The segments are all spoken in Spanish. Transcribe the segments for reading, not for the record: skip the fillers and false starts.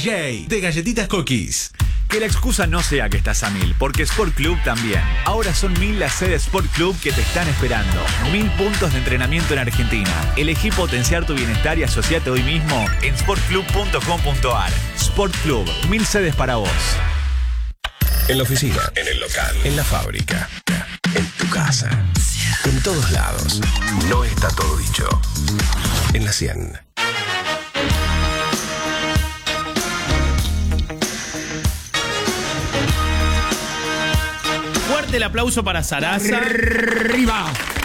DJ de Galletitas Cookies. Que la excusa no sea que estás a 1000, porque Sport Club también. Ahora son 1000 las sedes Sport Club que te están esperando. 1000 puntos de entrenamiento en Argentina. Elegí potenciar tu bienestar y asociate hoy mismo en sportclub.com.ar. Sport Club, 1000 sedes para vos. En la oficina, en el local, en la fábrica, en tu casa, en todos lados. No está todo dicho. En la 100. Fuerte el aplauso para Sarasa. ¡Arriba!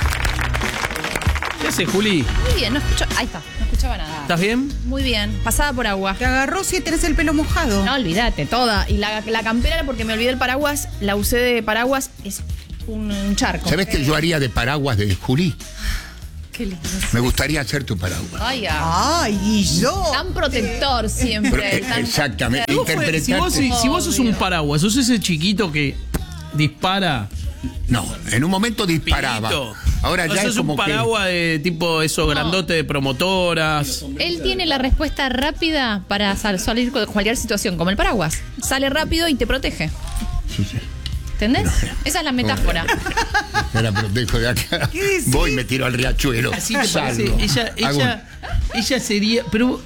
¿Qué haces, Juli? Muy bien, no escucho. Ahí está, no escuchaba nada. ¿Estás bien? Muy bien, pasada por agua. Te agarró si tenés el pelo mojado. No, olvídate, toda. Y la campera, porque me olvidé el paraguas, la usé de paraguas, es un charco. ¿Sabés que yo haría de paraguas de Juli? Qué lindo. Me gustaría hacer tu paraguas. Ay, Ay, y yo. tan protector siempre. Pero, exactamente. ¿Cómo fue? Si vos sos un paraguas, sos ese chiquito que dispara. No, en un momento disparaba. Pillito. Ahora ¿No ya sos es como un paraguas de tipo esos grandote de promotoras? Él tiene la respuesta rápida para salir con cualquier situación, como el paraguas. Sale rápido y te protege. Sí, sí. ¿Entendés? Esa es la metáfora. Me la protejo de acá. Voy y me tiro al riachuelo. Así te parece. Salgo. Ella sería. Pero.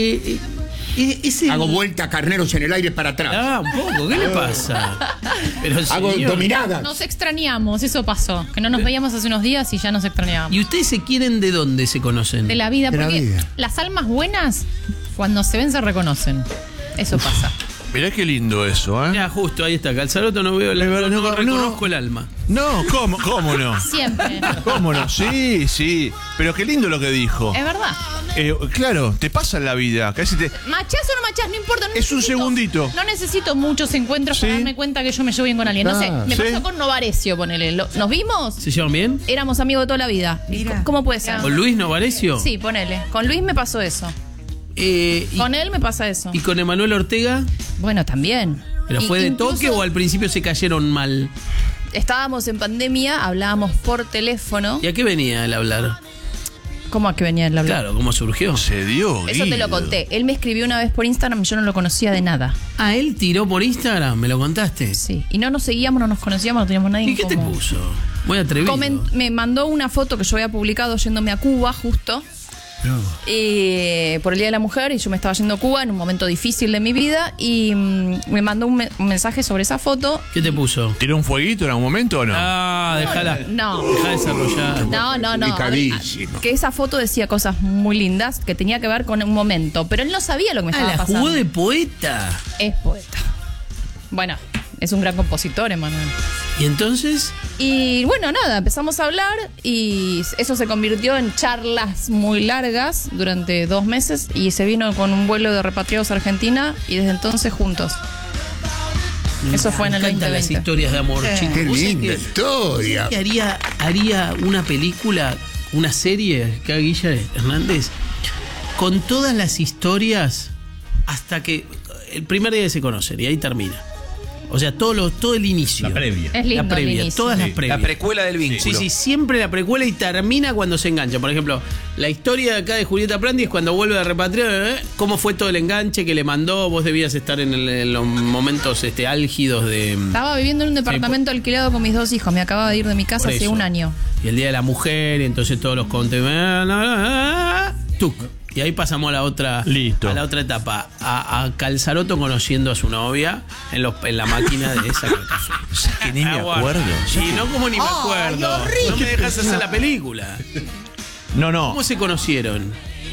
Ese... Hago vuelta carneros en el aire para atrás. Un poco, ¿qué le pasa? Pero, Hago señor, dominadas. Nos extrañamos, eso pasó. Que no nos veíamos hace unos días y ya nos extrañábamos. ¿Y ustedes se quieren de dónde se conocen? De la vida, De la porque vida. las almas buenas, cuando se ven, se reconocen. Eso pasa. Mirá qué lindo eso, ¿eh? Mira, justo ahí está. Calzaroto no veo, no reconozco el alma. No, ¿cómo no? Siempre. ¿Cómo no? Sí. Pero qué lindo lo que dijo. Es verdad. Claro, te pasa en la vida. Casi te... ¿Machás o no machás? No importa. No Es un segundito. No necesito muchos encuentros para Sí. darme cuenta que yo me llevo bien con alguien. No sé, me sí. pasó con Novarecio, ponele. ¿Nos vimos? ¿Se llevan bien? Éramos amigos de toda la vida. Mira. ¿Cómo puede ser? ¿Con Luis Novarecio? Sí, ponele. Con Luis me pasó eso. Y, Con él me pasa eso. ¿Y con Emanuel Ortega? Bueno, también. ¿Pero fue de Incluso toque o al principio se cayeron mal? estábamos en pandemia, hablábamos por teléfono. ¿Y a qué venía el hablar? ¿Cómo a qué venía el hablar? Claro, ¿cómo surgió? Se dio. Eso te lo conté. Él me escribió una vez por Instagram y yo no lo conocía de nada. Ah, él tiró por Instagram, ¿me lo contaste? Sí. Y no nos seguíamos, no nos conocíamos, no teníamos nadie ¿Y en qué te común. puso? Muy atrevido. Me mandó una foto que yo había publicado yéndome a Cuba justo. Por el Día de la Mujer, y yo me estaba yendo a Cuba en un momento difícil de mi vida y me mandó un mensaje sobre esa foto. ¿Qué te puso? ¿Tiró un fueguito en algún momento o no? Ah, déjala. No. Deja de desarrollar. No. Complicadísimo. Que esa foto decía cosas muy lindas que tenía que ver con un momento, pero él no sabía lo que me estaba La pasando. jugó de poeta. Es poeta. Bueno, es un gran compositor, Emanuel. ¿Y entonces? Y bueno, nada, empezamos a hablar y eso se convirtió en charlas muy largas durante 2 meses y se vino con un vuelo de repatriados a Argentina y desde entonces juntos. Eso fue en el Me encantan 2020. las historias de amor, chicos. Qué ¿Vos sabés linda que- historia. que haría una película, una serie que haga Guilla Hernández con todas las historias hasta que el primer día que se conocen y ahí termina. O sea, todo el inicio. La previa. Es lindo La previa, el inicio. todas las Sí, previas. La precuela del vínculo. Sí, siempre la precuela y termina cuando se engancha. Por ejemplo, la historia de acá de Julieta Prandi es cuando vuelve a repatriar, cómo fue todo el enganche que le mandó. Vos debías estar en los momentos álgidos de... Estaba viviendo en un departamento alquilado con mis 2 hijos. Me acababa de ir de mi casa Por hace eso. 1 año. Y el Día de la Mujer, y entonces todos los contes. Tuc. Y ahí pasamos a la otra, Listo. a la otra etapa. A Calzaroto conociendo a su novia en la máquina de esa carcasa. Que ni me acuerdo. Sí, no como ni me acuerdo. No me dejas hacer la película. No. ¿Cómo se conocieron?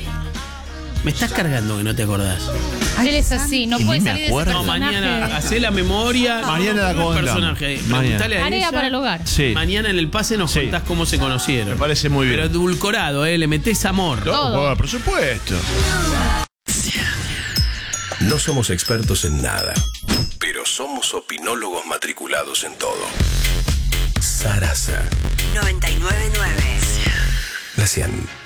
Me estás cargando que no te acordás. Él es así, no Y puede ni me salir de ese acuerdo. No, personaje. mañana hacé la memoria. Mañana la un contamos. personaje. Mañana. Preguntale a Tarea ella. para el hogar. Sí. Mañana en el pase nos Sí. contás cómo se conocieron. Me parece muy bien. Pero edulcorado, le metés amor. No, Todo. por supuesto. No somos expertos en nada, pero somos opinólogos matriculados en todo. Sarasa 999. La 100.